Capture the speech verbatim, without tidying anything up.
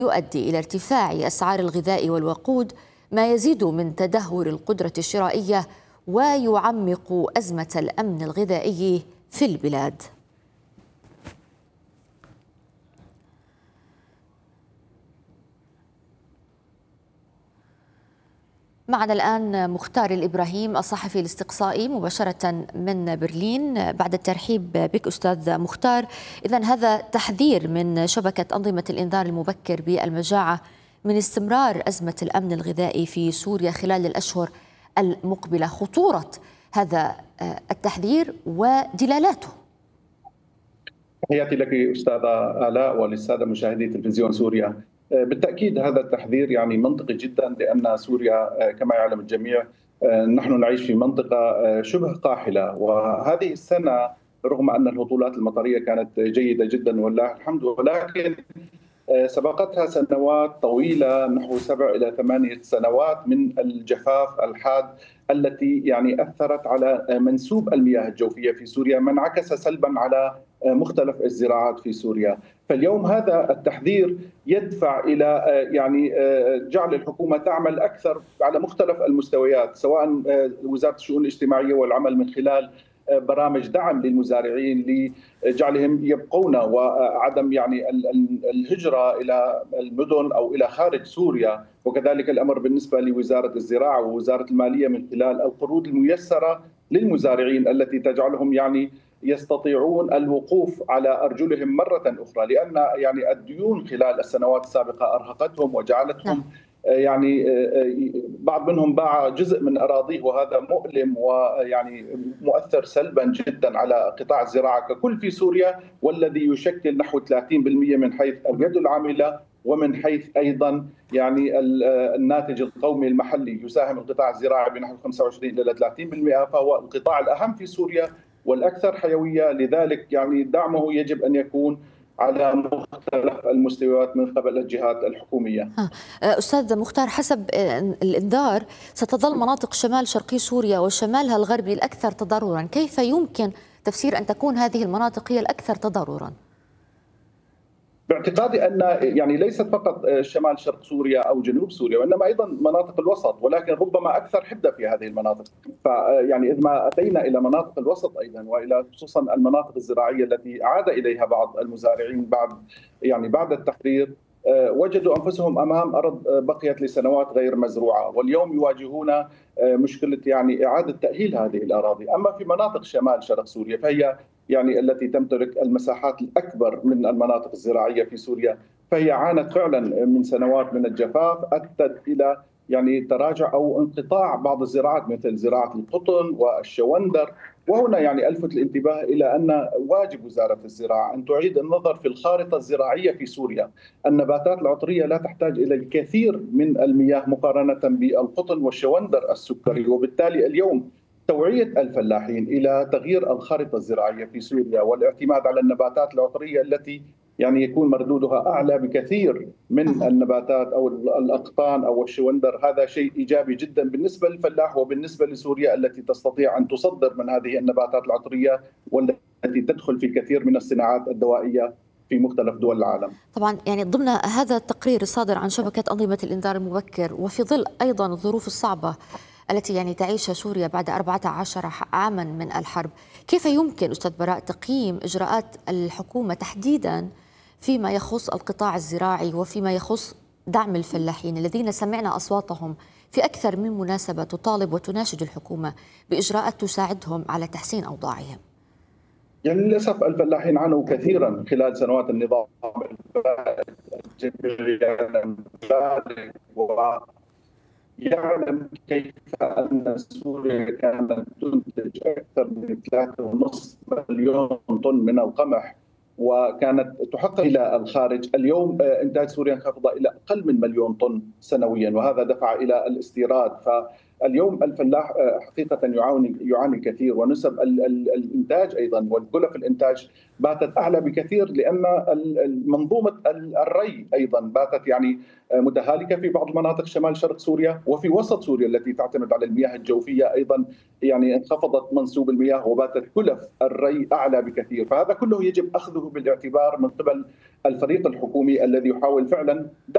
يؤدي إلى ارتفاع أسعار الغذاء والوقود، ما يزيد من تدهور القدرة الشرائية ويعمق أزمة الأمن الغذائي في البلاد. معنا الآن مختار الإبراهيم الصحفي الاستقصائي مباشرة من برلين. بعد الترحيب بك أستاذ مختار، إذن هذا تحذير من شبكة أنظمة الإنذار المبكر بالمجاعة من استمرار أزمة الأمن الغذائي في سوريا خلال الأشهر المقبلة. خطورة هذا التحذير ودلالاته. تحياتي لك أستاذة آلاء وللسادة مشاهدي تلفزيون سوريا. بالتأكيد هذا التحذير يعني منطقي جدا، لأن سوريا كما يعلم الجميع نحن نعيش في منطقة شبه قاحلة، وهذه السنة رغم أن الهطولات المطرية كانت جيدة جدا والله الحمد، ولكن سبقتها سنوات طويلة نحو سبع إلى ثمانية سنوات من الجفاف الحاد التي يعني أثرت على منسوب المياه الجوفية في سوريا، ما انعكس سلبا على مختلف الزراعات في سوريا. فاليوم هذا التحذير يدفع إلى يعني جعل الحكومة تعمل أكثر على مختلف المستويات، سواء وزارة الشؤون الاجتماعية والعمل من خلال برامج دعم للمزارعين لجعلهم يبقون وعدم يعني الهجرة إلى المدن أو إلى خارج سوريا، وكذلك الأمر بالنسبة لوزارة الزراعة ووزارة المالية من خلال القروض الميسرة للمزارعين التي تجعلهم يعني يستطيعون الوقوف على أرجلهم مرة أخرى، لأن يعني الديون خلال السنوات السابقة أرهقتهم وجعلتهم يعني بعض منهم باع جزء من أراضيه، وهذا مؤلم ويعني مؤثر سلبا جدا على قطاع الزراعة ككل في سوريا، والذي يشكل نحو ثلاثين بالمئة من حيث اليد العاملة ومن حيث أيضا يعني الناتج القومي المحلي. يساهم القطاع الزراعي بنحو خمسة وعشرين إلى ثلاثين بالمئة، فهو القطاع الأهم في سوريا والأكثر حيوية، لذلك يعني دعمه يجب أن يكون على مختلف المستويات من قبل الجهات الحكومية. أستاذ مختار، حسب الإنذار ستظل مناطق شمال شرقي سوريا وشمالها الغربي الأكثر تضررا، كيف يمكن تفسير أن تكون هذه المناطق هي الأكثر تضررا؟ باعتقادي أن يعني ليست فقط شمال شرق سوريا أو جنوب سوريا، وإنما أيضا مناطق الوسط، ولكن ربما أكثر حدة في هذه المناطق. فيعني إذ ما أتينا إلى مناطق الوسط أيضا، وإلى خصوصا المناطق الزراعية التي عاد إليها بعض المزارعين بعد يعني بعد التحرير، وجدوا أنفسهم أمام أرض بقيت لسنوات غير مزروعة، واليوم يواجهون مشكلة يعني إعادة تأهيل هذه الأراضي. أما في مناطق شمال شرق سوريا فهي يعني التي تمتلك المساحات الأكبر من المناطق الزراعية في سوريا، فهي عانت فعلا من سنوات من الجفاف أدت إلى يعني تراجع أو انقطاع بعض الزراعات مثل زراعة القطن والشوندر. وهنا يعني ألفت الانتباه إلى أن واجب وزارة الزراعة أن تعيد النظر في الخارطة الزراعية في سوريا. النباتات العطرية لا تحتاج إلى الكثير من المياه مقارنة بالقطن والشوندر السكري، وبالتالي اليوم توعية الفلاحين إلى تغيير الخارطة الزراعية في سوريا والاعتماد على النباتات العطرية التي يعني يكون مردودها أعلى بكثير من النباتات أو الأقطان أو الشوندر، هذا شيء إيجابي جدا بالنسبة للفلاح وبالنسبة لسوريا التي تستطيع أن تصدر من هذه النباتات العطرية والتي تدخل في كثير من الصناعات الدوائية في مختلف دول العالم. طبعا يعني ضمن هذا التقرير الصادر عن شبكة أنظمة الإنذار المبكر، وفي ظل أيضا الظروف الصعبة التي يعني تعيشها سوريا بعد أربعة عشر عاما من الحرب، كيف يمكن أستاذ براء تقييم إجراءات الحكومة تحديدا فيما يخص القطاع الزراعي وفيما يخص دعم الفلاحين الذين سمعنا أصواتهم في أكثر من مناسبة تطالب وتناشد الحكومة بإجراءات تساعدهم على تحسين أوضاعهم؟ يعني للأسف الفلاحين عانوا كثيرا خلال سنوات النظام البائد، ويعلم كيف أن سوريا كانت تنتج أكثر من ثلاثة ونصف مليون طن من القمح، وكانت تحقق إلى الخارج. اليوم إنتاج سوريا انخفض إلى أقل من مليون طن سنويا، وهذا دفع إلى الاستيراد. فاليوم الفلاح حقيقة يعاني يعاني كثير، ونسب الإنتاج أيضا والكلف الإنتاج باتت أعلى بكثير، لأن منظومة الري أيضا باتت يعني متهالكة في بعض مناطق شمال شرق سوريا، وفي وسط سوريا التي تعتمد على المياه الجوفية أيضا يعني انخفضت منسوب المياه وباتت كلف الري أعلى بكثير. فهذا كله يجب أخذه بالاعتبار من قبل الفريق الحكومي الذي يحاول فعلا